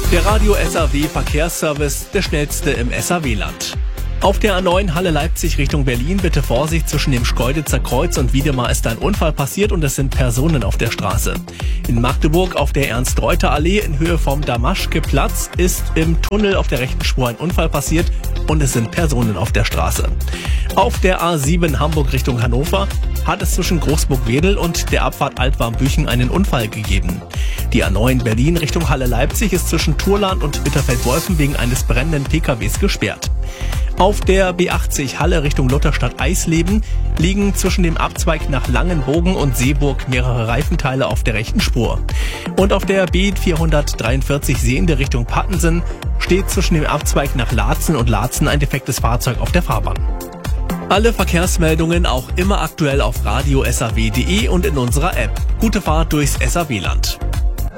Der Radio SAW Verkehrsservice, der schnellste im SAW-Land. Auf der A9 Halle Leipzig Richtung Berlin bitte Vorsicht, zwischen dem Schkeuditzer Kreuz und Wiedemar ist ein Unfall passiert und es sind Personen auf der Straße. In Magdeburg auf der Ernst-Reuter-Allee in Höhe vom Damaschke-Platz ist im Tunnel auf der rechten Spur ein Unfall passiert und es sind Personen auf der Straße. Auf der A7 Hamburg Richtung Hannover hat es zwischen Großburg-Wedel und der Abfahrt Altwarmbüchen einen Unfall gegeben. Die A9 Berlin Richtung Halle Leipzig ist zwischen Turlan und Bitterfeld-Wolfen wegen eines brennenden PKWs gesperrt. Auf der B80 Halle Richtung Lutherstadt-Eisleben liegen zwischen dem Abzweig nach Langenbogen und Seeburg mehrere Reifenteile auf der rechten Spur. Und auf der B443 Seehende Richtung Pattensen steht zwischen dem Abzweig nach Laatzen und Laatzen ein defektes Fahrzeug auf der Fahrbahn. Alle Verkehrsmeldungen auch immer aktuell auf radio-saw.de und in unserer App. Gute Fahrt durchs SAW-Land.